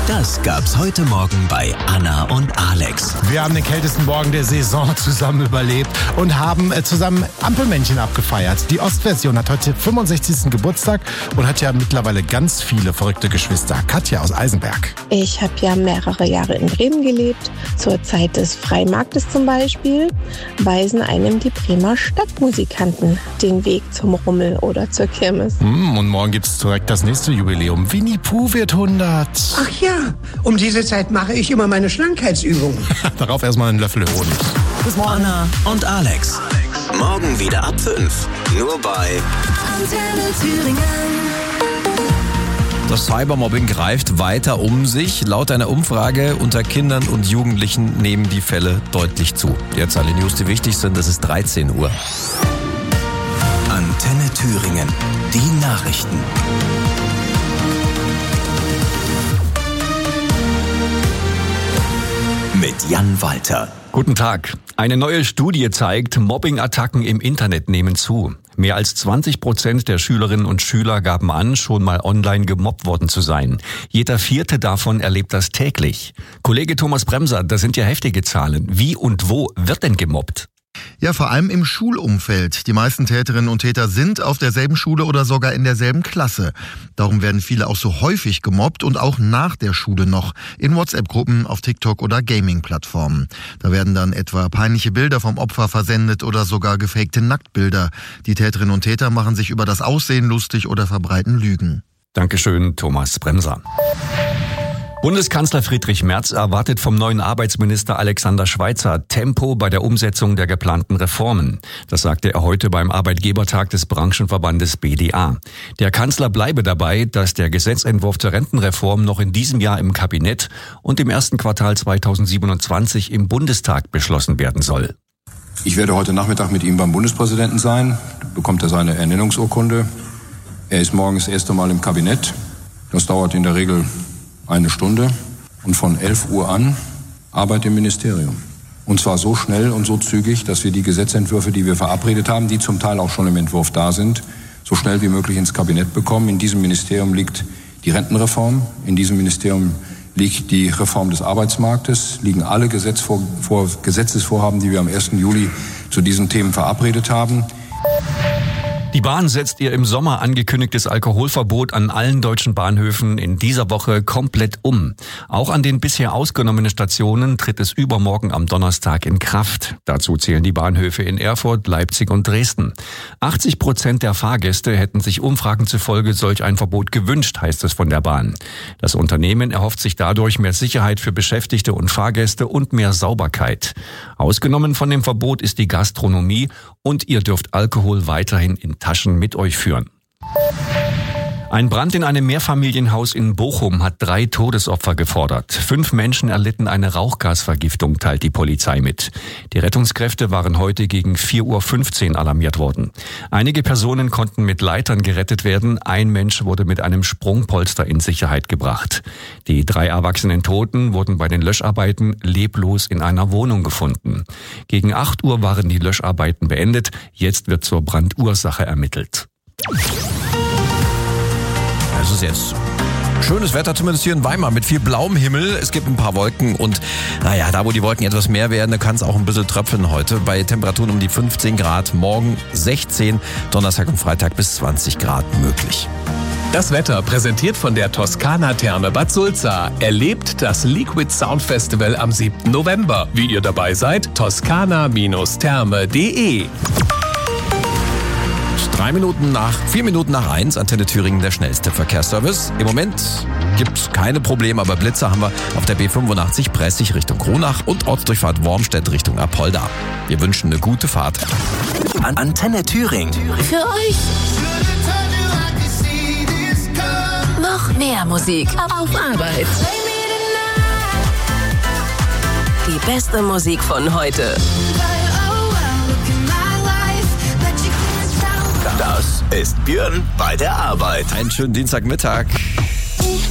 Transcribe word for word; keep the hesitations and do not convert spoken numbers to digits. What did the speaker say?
Das gab's heute Morgen bei Anna und Alex. Wir haben den kältesten Morgen der Saison zusammen überlebt und haben äh, zusammen Ampelmännchen abgefeiert. Die Ostversion hat heute fünfundsechzigsten Geburtstag und hat ja mittlerweile ganz viele verrückte Geschwister. Katja aus Eisenberg. Ich habe ja mehrere Jahre in Bremen gelebt. Zur Zeit des Freimarktes zum Beispiel weisen einem die Bremer Stadtmusikanten den Weg zum Rummel oder zur Kirmes. Mm, und morgen gibt's direkt das nächste Jubiläum. Winnie Pooh wird hundert. Ach ja, um diese Zeit mache ich immer meine Schlankheitsübungen. Darauf erstmal einen Löffel Honig. Bis morgen. Anna und Alex. Morgen wieder ab fünf. Nur bei Antenne Thüringen. Das Cybermobbing greift weiter um sich. Laut einer Umfrage unter Kindern und Jugendlichen nehmen die Fälle deutlich zu. Jetzt alle News, die wichtig sind. Es ist dreizehn Uhr. Antenne Thüringen. Die Nachrichten. Mit Jan Walter. Guten Tag. Eine neue Studie zeigt, Mobbing-Attacken im Internet nehmen zu. Mehr als zwanzig Prozent der Schülerinnen und Schüler gaben an, schon mal online gemobbt worden zu sein. Jeder Vierte davon erlebt das täglich. Kollege Thomas Bremser, das sind ja heftige Zahlen. Wie und wo wird denn gemobbt? Ja, vor allem im Schulumfeld. Die meisten Täterinnen und Täter sind auf derselben Schule oder sogar in derselben Klasse. Darum werden viele auch so häufig gemobbt und auch nach der Schule noch. In WhatsApp-Gruppen, auf TikTok oder Gaming-Plattformen. Da werden dann etwa peinliche Bilder vom Opfer versendet oder sogar gefakte Nacktbilder. Die Täterinnen und Täter machen sich über das Aussehen lustig oder verbreiten Lügen. Dankeschön, Thomas Bremser. Bundeskanzler Friedrich Merz erwartet vom neuen Arbeitsminister Alexander Schweitzer Tempo bei der Umsetzung der geplanten Reformen. Das sagte er heute beim Arbeitgebertag des Branchenverbandes B D A. Der Kanzler bleibe dabei, dass der Gesetzentwurf zur Rentenreform noch in diesem Jahr im Kabinett und im ersten Quartal zweitausendsiebenundzwanzig im Bundestag beschlossen werden soll. Ich werde heute Nachmittag mit ihm beim Bundespräsidenten sein. Da bekommt er seine Ernennungsurkunde. Er ist morgen das erste Mal im Kabinett. Das dauert in der Regel eine Stunde und von elf Uhr an Arbeit im Ministerium. Und zwar so schnell und so zügig, dass wir die Gesetzentwürfe, die wir verabredet haben, die zum Teil auch schon im Entwurf da sind, so schnell wie möglich ins Kabinett bekommen. In diesem Ministerium liegt die Rentenreform, in diesem Ministerium liegt die Reform des Arbeitsmarktes, liegen alle Gesetzvor- vor- Gesetzesvorhaben, die wir am ersten Juli zu diesen Themen verabredet haben. Die Bahn setzt ihr im Sommer angekündigtes Alkoholverbot an allen deutschen Bahnhöfen in dieser Woche komplett um. Auch an den bisher ausgenommenen Stationen tritt es übermorgen am Donnerstag in Kraft. Dazu zählen die Bahnhöfe in Erfurt, Leipzig und Dresden. achtzig Prozent der Fahrgäste hätten sich Umfragen zufolge solch ein Verbot gewünscht, heißt es von der Bahn. Das Unternehmen erhofft sich dadurch mehr Sicherheit für Beschäftigte und Fahrgäste und mehr Sauberkeit. Ausgenommen von dem Verbot ist die Gastronomie und ihr dürft Alkohol weiterhin in Taschen mit euch führen. Ein Brand in einem Mehrfamilienhaus in Bochum hat drei Todesopfer gefordert. Fünf Menschen erlitten eine Rauchgasvergiftung, teilt die Polizei mit. Die Rettungskräfte waren heute gegen vier Uhr fünfzehn alarmiert worden. Einige Personen konnten mit Leitern gerettet werden. Ein Mensch wurde mit einem Sprungpolster in Sicherheit gebracht. Die drei erwachsenen Toten wurden bei den Löscharbeiten leblos in einer Wohnung gefunden. Gegen acht Uhr waren die Löscharbeiten beendet. Jetzt wird zur Brandursache ermittelt. Es ist jetzt schönes Wetter, zumindest hier in Weimar, mit viel blauem Himmel. Es gibt ein paar Wolken und naja, da wo die Wolken etwas mehr werden, da kann es auch ein bisschen tröpfeln heute. Bei Temperaturen um die fünfzehn Grad, morgen sechzehn, Donnerstag und Freitag bis zwanzig Grad möglich. Das Wetter präsentiert von der Toskana Therme Bad Sulza. Erlebt das Liquid Sound Festival am siebten November. Wie ihr dabei seid, toskana Therme punkt de. Drei Minuten nach, vier Minuten nach eins, Antenne Thüringen, der schnellste Verkehrsservice. Im Moment gibt's keine Probleme, aber Blitzer haben wir auf der B fünfundachtzig Pressig Richtung Kronach und Ortsdurchfahrt Wormstedt Richtung Apolda. Wir wünschen eine gute Fahrt. An Antenne Thüringen. Für euch noch mehr Musik auf Arbeit. Die beste Musik von heute. Das ist Björn bei der Arbeit. Einen schönen Dienstagmittag.